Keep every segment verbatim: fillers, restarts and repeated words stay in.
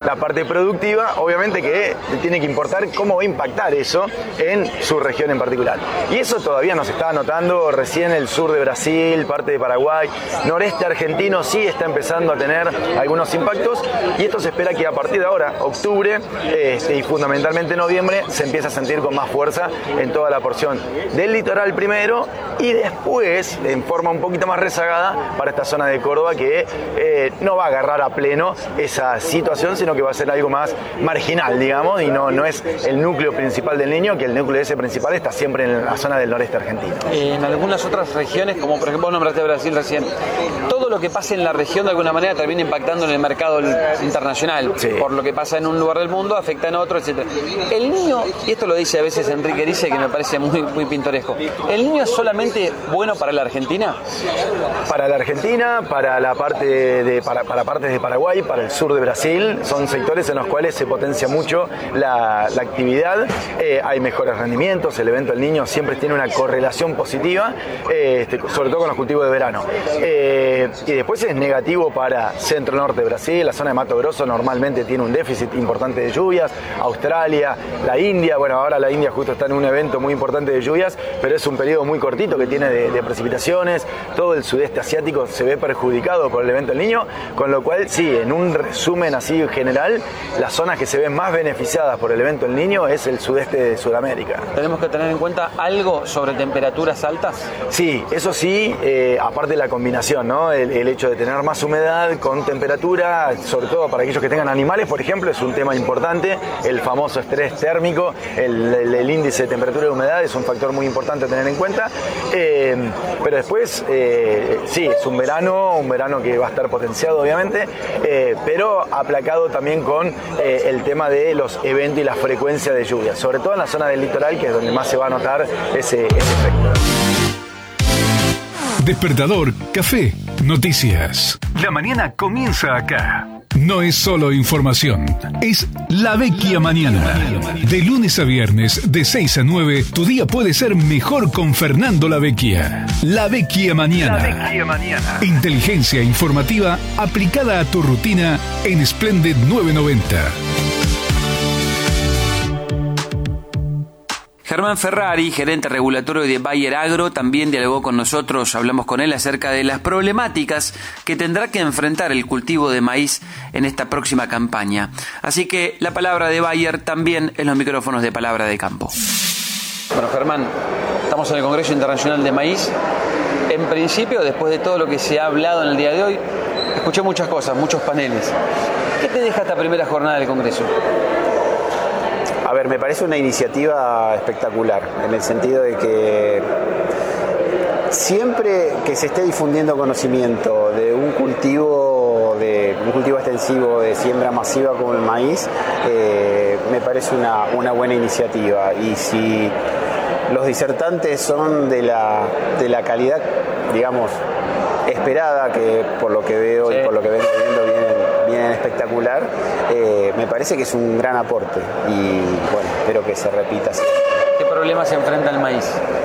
la parte productiva, obviamente que tiene que importar cómo va a impactar eso en su región en particular. Y eso todavía nos está notando recién el sur de Brasil, parte de Paraguay, noreste argentino sí está empezando a tener algunos impactos, y esto se espera que a partir de ahora, octubre este, y fundamentalmente noviembre, se empiece a sentir con más fuerza en toda la porción del litoral primero, y después en forma un poquito más rezagada para esta zona de Córdoba, que eh, no va a agarrar a pleno esa situación, sino que va a ser algo más marginal, digamos, y no, no es el núcleo principal del Niño, que el núcleo ese principal está siempre en la zona del noreste argentino. En algunas otras regiones, como por ejemplo vos nombraste Brasil recién, todo lo que pasa en la región de alguna manera termina impactando en el mercado internacional. Sí. Por lo que pasa en un lugar del mundo afecta en otro, etcétera. El Niño, y esto lo dice a veces Enrique Erice, que me parece muy, muy pintoresco, ¿el Niño es solamente bueno para la Argentina? Para la Argentina, para la parte de para, para partes de Paraguay, para el sur de Brasil, son sectores en los cuales se potencia mucho la, la actividad, eh, hay mejores rendimientos, el evento del Niño siempre tiene una correlación positiva, eh, este, sobre todo con los cultivos de verano. Eh, y después es negativo para centro-norte de Brasil, la zona de Mato Grosso normalmente tiene un déficit importante de lluvias, Australia, la India, bueno, ahora la India justo está en un evento muy importante de lluvias, pero es un periodo muy cortito que tiene de, de precipitaciones, todo el sudeste asiático se ve perjudicado por el evento del Niño, con lo cual sí, en un resumen así general, las zonas que se ven más beneficiadas por el evento del Niño es el sudeste de Sudamérica. ¿Tenemos que tener en cuenta algo sobre temperaturas altas? Sí, eso sí, eh, aparte de la combinación, ¿no? El, el hecho de tener más humedad con temperatura, sobre todo para aquellos que tengan animales, por ejemplo, es un tema importante, el famoso estrés térmico, el, el, el índice de temperatura y humedad es un factor muy importante a tener en cuenta, eh, pero después, eh, sí, es un verano, un verano que va a estar potenciado obviamente, eh, pero aplacado también con eh, el tema de los eventos y la frecuencia de lluvias, sobre todo en la zona del litoral, que es donde más se va a notar ese, ese efecto. Despertador, café, noticias. La mañana comienza acá. No es solo información, es La Vecchia Mañana. De lunes a viernes, de seis a nueve, tu día puede ser mejor con Fernando La Vecchia. La Vecchia Mañana. La Vecchia Mañana. Inteligencia informativa aplicada a tu rutina en Splendid novecientos noventa. Germán Ferrari, gerente regulatorio de Bayer Agro, también dialogó con nosotros, hablamos con él acerca de las problemáticas que tendrá que enfrentar el cultivo de maíz en esta próxima campaña. Así que la palabra de Bayer también en los micrófonos de Palabra de Campo. Bueno, Germán, estamos en el Congreso Internacional de Maíz. En principio, después de todo lo que se ha hablado en el día de hoy, escuché muchas cosas, muchos paneles. ¿Qué te deja esta primera jornada del Congreso? A ver, me parece una iniciativa espectacular, en el sentido de que siempre que se esté difundiendo conocimiento de un cultivo, de un cultivo extensivo de siembra masiva como el maíz, eh, me parece una, una buena iniciativa. Y si los disertantes son de la, de la calidad, digamos, esperada, que por lo que veo sí. y por lo que vengo viendo vienen, vienen espectacular, eh, me parece que es un gran aporte y bueno, espero que se repita así. ¿Qué problemas se enfrenta el maíz?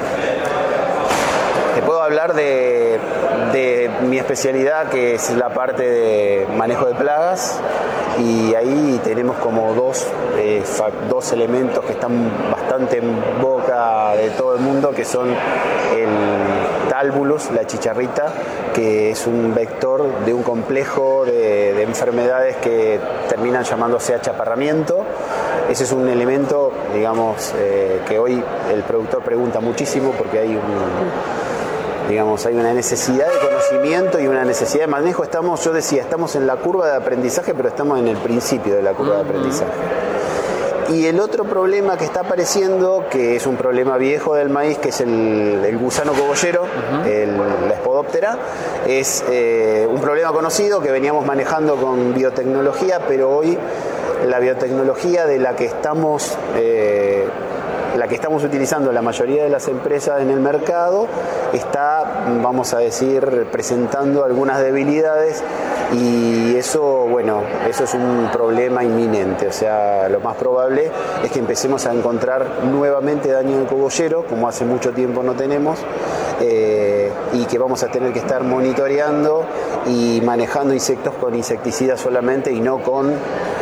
Te puedo hablar de, de mi especialidad, que es la parte de manejo de plagas, y ahí tenemos como dos, eh, dos elementos que están bastante en boca de todo el mundo, que son el Talvulus, la chicharrita, que es un vector de un complejo de, de enfermedades que terminan llamándose achaparramiento. Ese es un elemento, digamos, eh, que hoy el productor pregunta muchísimo porque hay un... digamos, hay una necesidad de conocimiento y una necesidad de manejo. Estamos, yo decía, estamos en la curva de aprendizaje, pero estamos en el principio de la curva de aprendizaje. Y el otro problema que está apareciendo, que es un problema viejo del maíz, que es el, el gusano cogollero, uh-huh. el, la Spodoptera, es eh, un problema conocido que veníamos manejando con biotecnología, pero hoy la biotecnología de la que estamos... Eh, la que estamos utilizando la mayoría de las empresas en el mercado está, vamos a decir, presentando algunas debilidades, y eso, bueno, eso es un problema inminente. O sea, lo más probable es que empecemos a encontrar nuevamente daño en el cogollero, como hace mucho tiempo no tenemos, eh, y que vamos a tener que estar monitoreando y manejando insectos con insecticidas solamente y no con